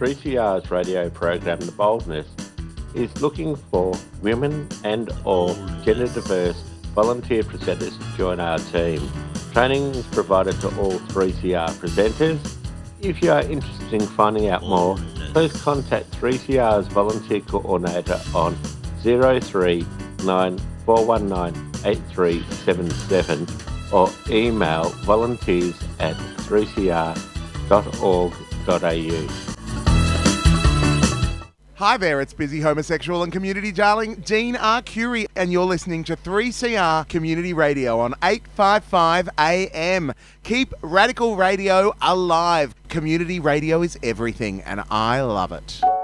3CR's radio program The Boldness is looking for women and or gender diverse volunteer presenters to join our team. Training is provided to all 3CR presenters. If you are interested in finding out more, please contact 3CR's volunteer coordinator on 0394198377 or email volunteers@3cr.org.au. Hi there, it's busy homosexual and community darling Dean Arcuri, and you're listening to 3CR Community Radio on 855 AM. Keep radical radio alive. Community radio is everything, and I love it.